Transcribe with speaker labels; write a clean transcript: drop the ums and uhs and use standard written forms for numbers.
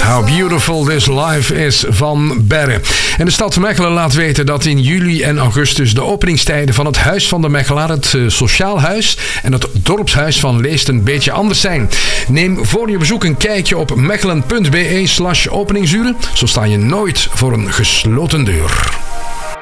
Speaker 1: How Beautiful This Life Is van Berre. En de stad Mechelen laat weten dat in juli en augustus de openingstijden van het Huis van de Mechelaar, het Sociaal Huis en het Dorpshuis van Leest een beetje anders zijn. Neem voor je bezoek een kijkje op mechelen.be/openingsuren. Zo sta je nooit voor een gesloten deur.